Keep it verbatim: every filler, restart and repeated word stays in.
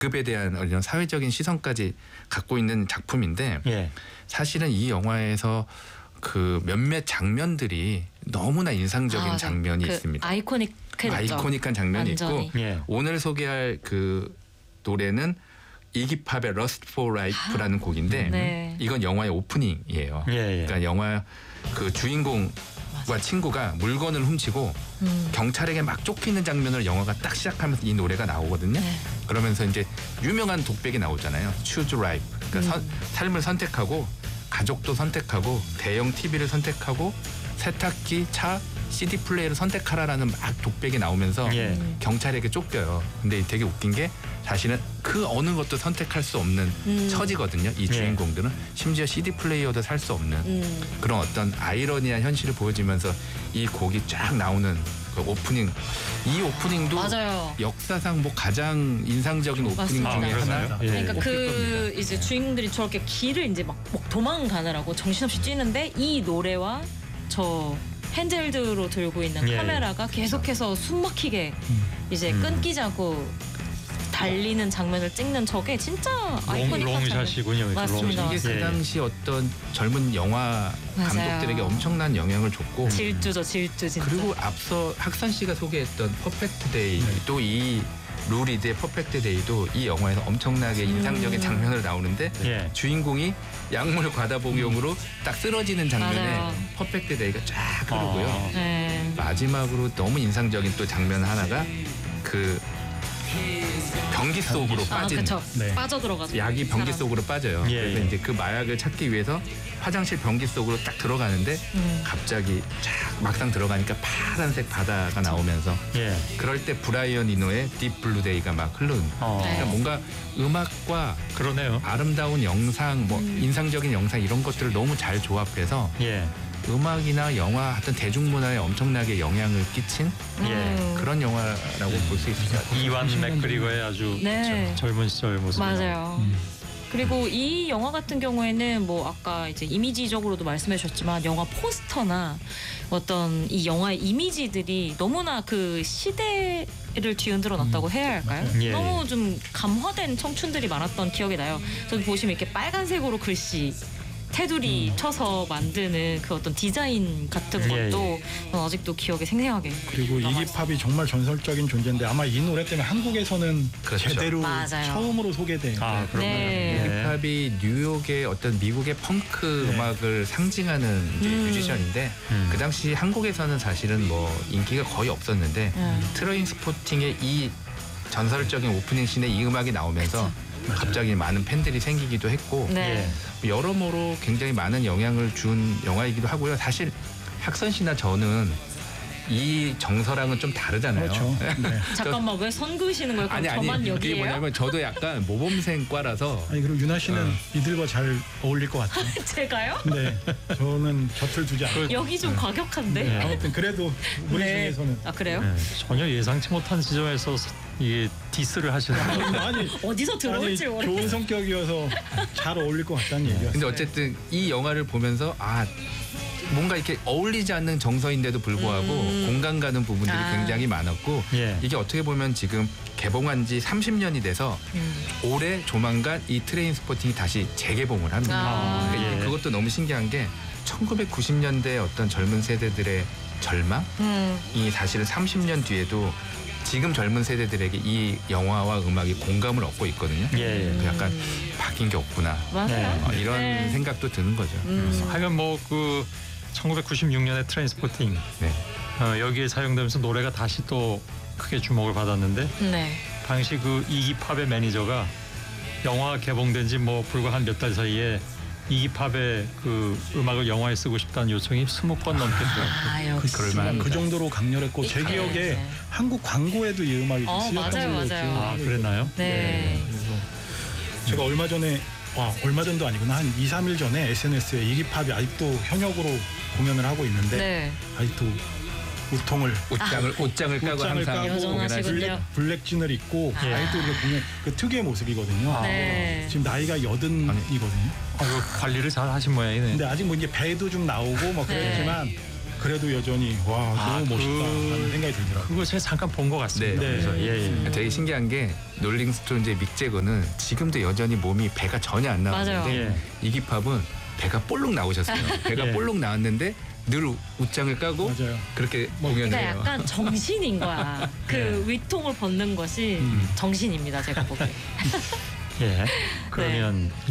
직급에 대한 이런 사회적인 시선까지 갖고 있는 작품인데 예. 사실은 이 영화에서 그 몇몇 장면들이 너무나 인상적인 아, 네. 장면이 그 있습니다. 아이코닉했죠. 아이코닉한 장면이 완전히. 있고 예. 오늘 소개할 그 노래는 이기팝의 Lust for Life라는 곡인데 네. 이건 영화의 오프닝이에요. 예, 예. 그러니까 영화 그 주인공과 친구가 물건을 훔치고 음. 경찰에게 막 쫓기는 장면을 영화가 딱 시작하면서 이 노래가 나오거든요. 네. 그러면서 이제 유명한 독백이 나오잖아요. Choose Life. 그러니까 음. 선, 삶을 선택하고 가족도 선택하고 대형 티비를 선택하고 세탁기, 차, 씨디 플레이를 선택하라라는 막 독백이 나오면서 예. 경찰에게 쫓겨요. 근데 되게 웃긴 게 사실은 그 어느 것도 선택할 수 없는 음. 처지거든요. 이 예. 주인공들은 심지어 씨디 플레이어도 살 수 없는 음. 그런 어떤 아이러니한 현실을 보여주면서 이 곡이 쫙 나오는 그 오프닝. 이 오프닝도 맞아요. 역사상 뭐 가장 인상적인 오프닝 맞습니다. 중에 아, 하나. 그렇습니다. 예. 그러니까 꼽힐 그 겁니다. 이제 네. 주인공들이 저렇게 길을 이제 막, 막 도망가느라고 정신없이 뛰는데 이 노래와 저 핸드헬드로 들고 있는 예. 카메라가 계속해서 숨막히게 이제 음. 끊기자고 달리는 장면을 찍는 저게 진짜 아이코닉한 장면. 롱샷이군요. 맞습니다. 이게 그 예. 당시 어떤 젊은 영화 맞아요. 감독들에게 엄청난 영향을 줬고 질주죠, 질주 진짜. 그리고 앞서 학선 씨가 소개했던 퍼펙트 데이 네. 또 이 루리드의 퍼펙트 데이도 이 영화에서 엄청나게 인상적인 음. 장면을 나오는데 예. 주인공이 약물 과다복용으로 딱 쓰러지는 장면에 맞아요. 퍼펙트 데이가 쫙 흐르고요. 어. 네. 마지막으로 너무 인상적인 또 장면 하나가 그 변기 속으로 아, 빠진 그쵸. 네. 빠져들어가지고. 약이 변기 사람. 속으로 빠져요. 예, 그래서 예. 이제 그 마약을 찾기 위해서 화장실 변기 속으로 딱 들어가는데 음. 갑자기 쫙 막상 들어가니까 파란색 바다가 나오면서 예. 그럴 때 브라이언 이노의 딥 블루 데이가 막 흐르는. 어. 네. 그러니까 뭔가 음악과 그러네요. 아름다운 영상, 뭐 음. 인상적인 영상 이런 것들을 너무 잘 조합해서 예. 음악이나 영화 하여튼 대중문화에 엄청나게 영향을 끼친 예. 음. 그런 영화라고 볼 수 있을 것 같아요. 이완 맥그리거의 아주 네. 젊은 시절 모습. 맞아요. 음. 그리고 이 영화 같은 경우에는 뭐 아까 이제 이미지적으로도 말씀해 주셨지만 영화 포스터나 어떤 이 영화의 이미지들이 너무나 그 시대를 뒤흔들어 놨다고 해야 할까요? 예. 너무 좀 감화된 청춘들이 많았던 기억이 나요. 저도 보시면 이렇게 빨간색으로 글씨 테두리 쳐서 만드는 그 어떤 디자인 같은 예, 것도 저는 아직도 기억에 생생하게. 그리고 이기팝이 정말 전설적인 존재인데 아마 이 노래 때문에 한국에서는 그렇죠. 제대로 맞아요. 처음으로 소개된 아, 그렇군요. 네. 예. 힙합이 뉴욕의 어떤 미국의 펑크 네. 음악을 상징하는 이제 음. 뮤지션인데 음. 그 당시 한국에서는 사실은 뭐 인기가 거의 없었는데 음. 트레인 스포팅의 이 전설적인 오프닝 씬에 이 음악이 나오면서 갑자기 많은 팬들이 생기기도 했고 네. 여러모로 굉장히 많은 영향을 준 영화이기도 하고요. 사실 학선 씨나 저는 이 정서랑은 좀 다르잖아요. 그렇죠. 네. 잠깐만 왜 선 그으시는 거예요? 그럼 아니 아니 저만 그게 여기에요? 뭐냐면 저도 약간 모범생과라서 아니 그리고 유나 씨는 어. 이들과 잘 어울릴 것 같아요. 제가요? 네, 저는 곁을 두지 않고. 여기 좀 과격한데. 네, 아무튼 그래도 우리 네. 중에서는 아 그래요? 예. 전혀 예상치 못한 지점에서 이게 디스를 하시는 아니 어디서 아니 들어올지 모르. 좋은 성격이어서 잘 어울릴 것 같다는 얘기였어요. 근데 어쨌든 이 영화를 보면서 아 뭔가 이렇게 어울리지 않는 정서인데도 불구하고 음. 공감 가는 부분들이 아. 굉장히 많았고 예. 이게 어떻게 보면 지금 개봉한 지 삼십 년이 돼서 음. 올해 조만간 이 트레인 스포팅이 다시 재개봉을 합니다. 아. 그러니까 예. 그것도 너무 신기한 게 천구백구십 년대 어떤 젊은 세대들의 절망이 음. 사실은 삼십 년 뒤에도 지금 젊은 세대들에게 이 영화와 음악이 공감을 얻고 있거든요. 예. 그 약간 바뀐 게 없구나 맞아요. 네. 어, 이런 네. 생각도 드는 거죠. 음. 하여간 뭐 그 천구백구십육 년의 트레인스포팅 네. 어, 여기에 사용되면서 노래가 다시 또 크게 주목을 받았는데 네. 당시 그 이기팝의 매니저가 영화 개봉된 지 뭐 불과 한 몇 달 사이에 이기팝의 그 음악을 영화에 쓰고 싶다는 요청이 스무 건 넘게 들어왔고 아 역시. 그럴만합니다. 그 정도로 강렬했고 제 네. 기억에 네. 한국 광고에도 이 음악이 어, 쓰였던 맞아요, 걸로 맞아요. 기억을 아 하고 그랬나요? 네. 그래서 제가 얼마 전에 와 얼마 전도 아니구나 한 이, 삼 일 전에 에스엔에스에 이기팝이 아직도 현역으로 공연을 하고 있는데 네. 아직도 우통을 옷장을 옷장을 까고 옷장을 항상 까고 여전하시군요. 블랙, 블랙진을 입고 예. 아직도 이렇게 공연 그 특유의 모습이거든요. 아. 네. 지금 나이가 여든이거든요. 아, 그 관리를 잘 하신 모양이네. 근데 아직 뭐 이제 배도 좀 나오고 뭐 네. 그랬지만 그래도 여전히 와 아, 너무 그- 멋있다라는 생각이 들더라고요. 그거 제가 잠깐 본 것 같습니다. 네. 그래서 예, 예. 되게 신기한 게 롤링스톤즈의 믹 재거는 지금도 여전히 몸이 배가 전혀 안 나오는데 맞아요. 예. 이기팝은 배가 볼록 나오셨어요. 배가 예. 볼록 나왔는데 늘 웃장을 까고 맞아요. 그렇게 공연을 그러니까 해요. 약간 정신인 거야. 그 네. 위통을 벗는 것이 음. 정신입니다. 제가 보기에. 예. 그러면